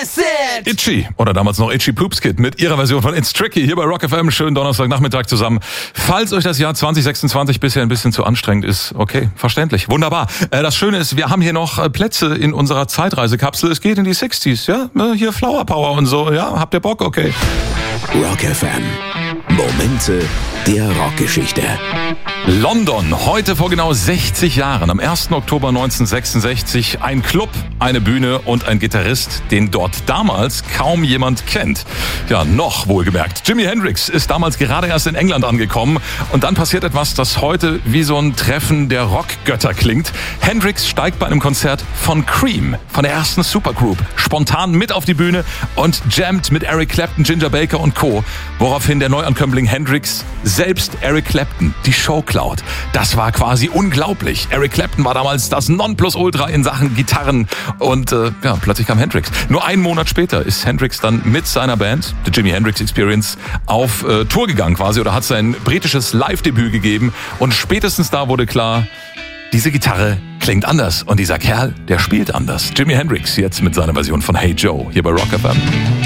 is it? Itchy, oder damals noch Itchy Poops Kid mit ihrer Version von It's Tricky hier bei Rock FM. Schönen Donnerstagnachmittag zusammen. Falls euch das Jahr 2026 bisher ein bisschen zu anstrengend ist, okay, verständlich, wunderbar. Das Schöne ist, wir haben hier noch Plätze in unserer Zeitreisekapsel. Es geht in die 60s, ja? Hier Flower Power und so, ja? Habt ihr Bock? Okay. Rock FM. Momente der Rockgeschichte. London, heute vor genau 60 Jahren, am 1. Oktober 1966, ein Club, eine Bühne und ein Gitarrist, den dort damals kaum jemand kennt. Ja, noch wohlgemerkt. Jimi Hendrix ist damals gerade erst in England angekommen und dann passiert etwas, das heute wie so ein Treffen der Rockgötter klingt. Hendrix steigt bei einem Konzert von Cream, von der ersten Supergroup, spontan mit auf die Bühne und jammt mit Eric Clapton, Ginger Baker und Co., woraufhin der Neuankömmling Hendrix selbst Eric Clapton die Show klaut. Das war quasi unglaublich. Eric Clapton war damals das Nonplusultra in Sachen Gitarren und plötzlich kam Hendrix. Nur einen Monat später ist Hendrix dann mit seiner Band, The Jimi Hendrix Experience, auf Tour gegangen quasi oder hat sein britisches Live-Debüt gegeben und spätestens da wurde klar, diese Gitarre klingt anders und dieser Kerl, der spielt anders. Jimi Hendrix jetzt mit seiner Version von Hey Joe hier bei Rock FM.